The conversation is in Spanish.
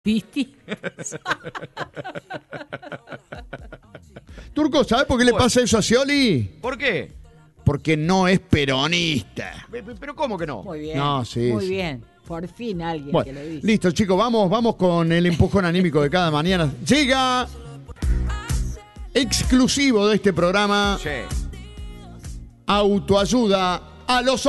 ¿Viste? Turco, ¿sabes por qué le pasa eso a Scioli? ¿Por qué? Porque no es peronista. ¿Pero cómo que no? Muy bien. No, sí, Muy sí. bien. Por fin alguien que Bueno, lo dice. listo, chicos, vamos con el empujón anímico de cada mañana. Llega exclusivo de este programa. Sí. Autoayuda a los